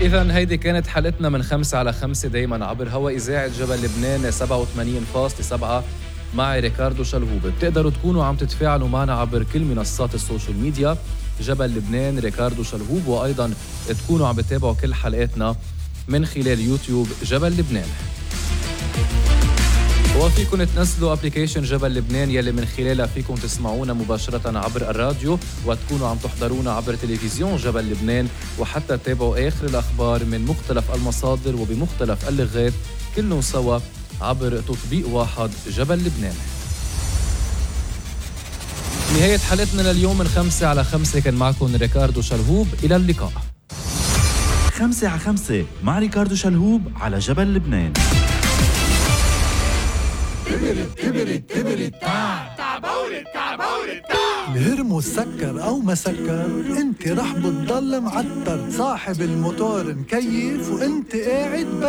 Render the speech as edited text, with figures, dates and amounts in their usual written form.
إذن هيدي كانت حلقتنا من 5 على 5 دايما عبر هوا إذاعة جبل لبنان 87.7 معي ريكاردو شلهوب. بتقدروا تكونوا عم تتفاعلوا معنا عبر كل منصات السوشيال ميديا جبل لبنان ريكاردو شلهوب، وأيضا تكونوا عم بتابعوا كل حلقاتنا من خلال يوتيوب جبل لبنان. وفيكم تنزلوا ابليكيشن جبل لبنان يلي من خلالها فيكم تسمعونا مباشرة عبر الراديو، وتكونوا عم تحضرونا عبر تلفزيون جبل لبنان، وحتى تتابعوا آخر الأخبار من مختلف المصادر وبمختلف اللغات كلهم سوا عبر تطبيق واحد جبل لبنان. نهاية حلقتنا لليوم من 5 على 5 كان معكم ريكاردو شلهوب. إلى اللقاء. 5 على 5 مع ريكاردو شلهوب على جبل لبنان. الهرمو سكر او ما سكر، انت رح بتضل معتر، صاحب الموتور مكيف وانت قاعد